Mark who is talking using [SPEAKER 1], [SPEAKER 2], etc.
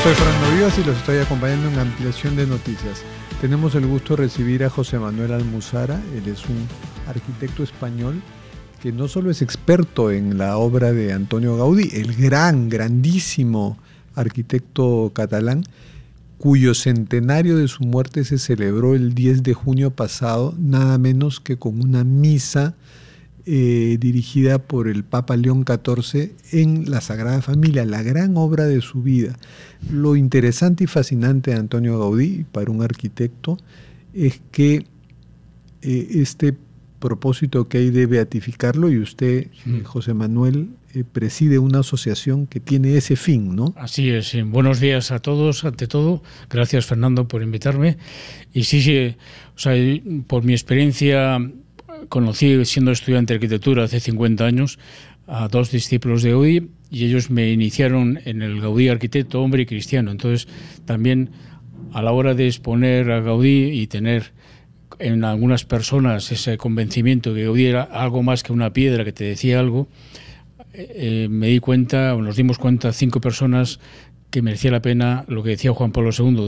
[SPEAKER 1] Soy Fernando Vivas y los estoy acompañando en Ampliación de Noticias. Tenemos el gusto de recibir a José Manuel Almuzara. Él es un arquitecto español que no solo es experto en la obra de Antonio Gaudí, el grandísimo arquitecto catalán, cuyo centenario de su muerte se celebró el 10 de junio pasado, nada menos que con una misa dirigida por el Papa León XIV en la Sagrada Familia, la gran obra de su vida. Lo interesante y fascinante de Antonio Gaudí para un arquitecto es que este propósito que hay de beatificarlo, y usted, José Manuel, preside una asociación que tiene ese fin, ¿no?
[SPEAKER 2] Así es. Buenos días a todos, ante todo. Gracias, Fernando, por invitarme. Y sí, o sea, por mi experiencia, conocí, siendo estudiante de arquitectura hace 50 años, a dos discípulos de Gaudí, y ellos me iniciaron en el Gaudí arquitecto, hombre y cristiano. Entonces, también a la hora de exponer a Gaudí y tener en algunas personas ese convencimiento que Gaudí era algo más que una piedra que te decía algo, nos dimos cuenta 5 personas que merecía la pena lo que decía Juan Pablo II.